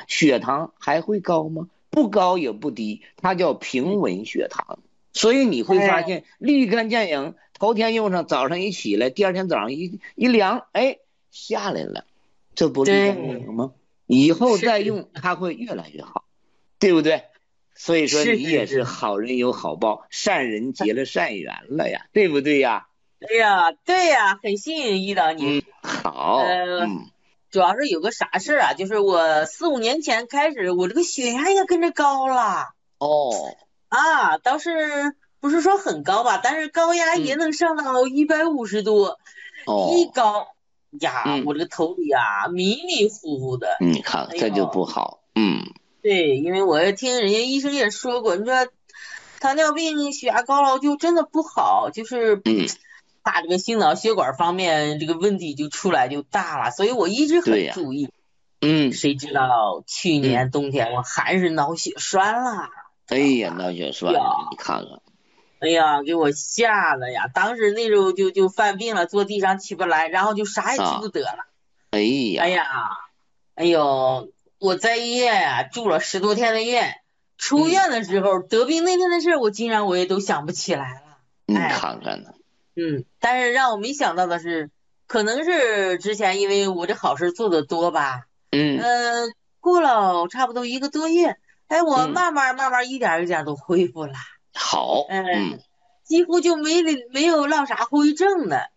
血糖还会高吗？不高也不低，它叫平稳血糖。所以你会发现立竿见影，头天用上，早上一起来，第二天早上一量，哎，下来了，这不立竿见影吗？以后再用它会越来越好，对不对？所以说你也是好人有好报，善人结了善缘了呀，对不对呀？ 哎呀，对呀，很幸运遇到你。 好， 主要是有个啥事啊，就是我4、5年前开始，我这个血压也跟着高了。倒是不是说很高吧，但是高压也能上到150多。一高呀，我这个头里啊迷迷糊糊的。 你看这就不好。 对，因为我也听人家医生也说过，你说糖尿病血压高了就真的不好，就是怕这个心脑血管方面这个问题就出来就大了，所以我一直很注意。谁知道去年冬天我还是脑血栓了。 哎呀，脑血栓了，你看看。 哎呀，给我吓的呀！当时那时候就犯病了，坐地上起不来，然后就啥也记不得了。哎呦，我在医院呀住了10多天的院，出院的时候得病那天的事，我竟然我也都想不起来了。 你看看呢。 但是让我没想到的是，可能是之前因为我这好事做的多吧。过了差不多1个多月，哎，我慢慢一点一点都恢复了。 好。 几乎就没有落啥后遗症的。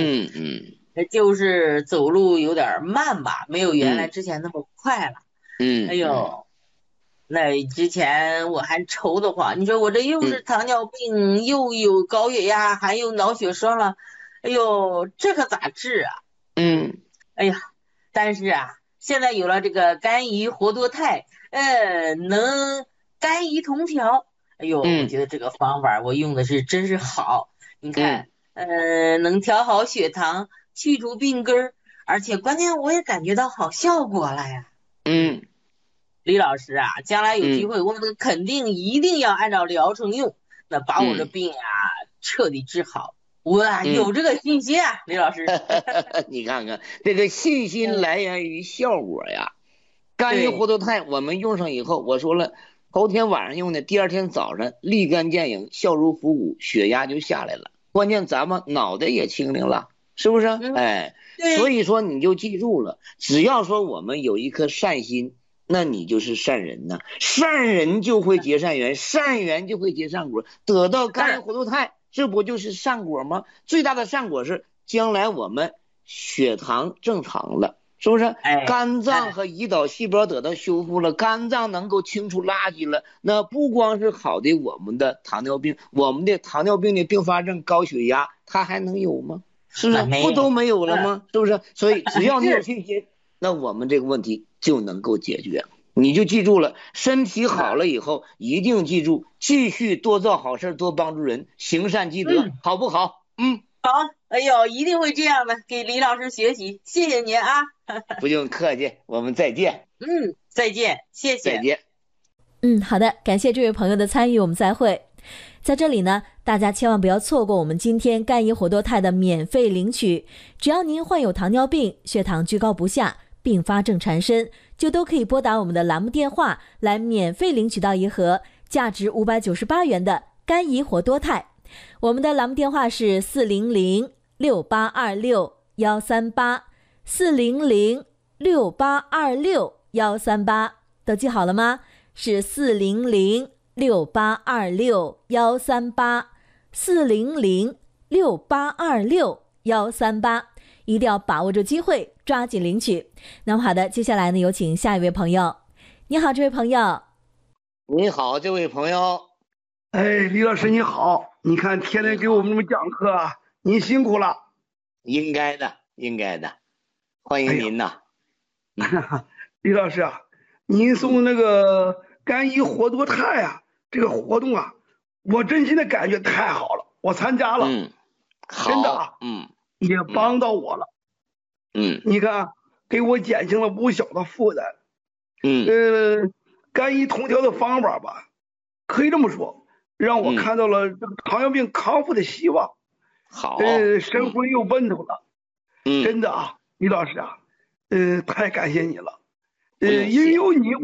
就是走路有点慢吧，没有原来之前那么快了。哎呦，那之前我还愁得慌，你说我这又是糖尿病，又有高血压，还有脑血栓了，哎呦，这可咋治啊？哎呀，但是啊，现在有了这个肝胰活多肽，能肝胰同调。哎呦，我觉得这个方法我用的是真是好。你看，能调好血糖，去除病根，而且关键我也感觉到好效果了呀。李老师啊，将来有机会我们肯定一定要按照疗程用，那把我这病啊彻底治好。我有这个信心啊，李老师。 你看看这个信心来源于效果呀。肝胰活多肽我们用上以后，我说了，头天晚上用的，第二天早上立竿见影，效如虎骨，血压就下来了。关键咱们脑袋也清灵了，是不是？所以说你就记住了，只要说我们有一颗善心，那你就是善人呢。善人就会结善缘，善缘就会结善果，得到肝胰活多肽，这不就是善果吗？最大的善果是将来我们血糖正常了，是不是？肝脏和胰岛细胞得到修复了，肝脏能够清除垃圾了，那不光是好的我们的糖尿病，我们的糖尿病的并发症高血压它还能有吗？是不是？不都没有了吗？是不是？所以只要你有信心，那我们这个问题就能够解决。你就记住了，身体好了以后一定记住，继续多做好事，多帮助人，行善积德，好不好？ 好，哎呦，一定会这样的，给李老师学习，谢谢您啊。 不用客气，我们再见。 再见，谢谢。 再见。 好的，感谢这位朋友的参与，我们再会。在这里呢，大家千万不要错过我们今天肝胰活多肽的免费领取。只要您患有糖尿病，血糖居高不下，并发症缠身，就都可以拨打我们的栏目电话来免费领取到一盒价值598元的肝胰活多肽。我们的栏目电话是400-6826-138，400-6826-138，都记好了吗？是400-6826-138，400-6826-138，一定要把握住机会，抓紧领取。那么好的，接下来呢，有请下一位朋友。你好，这位朋友。 你好，这位朋友。 李老师你好，你看天天给我们讲课，您辛苦了。 应该的，欢迎您呐。 李老师啊，您送那个肝胰活多肽啊，这个活动啊，我真心的感觉太好了，我参加了。真的啊，也帮到我了。你看给我减轻了不小的负担。肝胰同调的方法吧，可以这么说，让我看到了这个糖尿病康复的希望。 好。 神魂又奔头了。真的啊，李老师啊，太感谢你了。因有你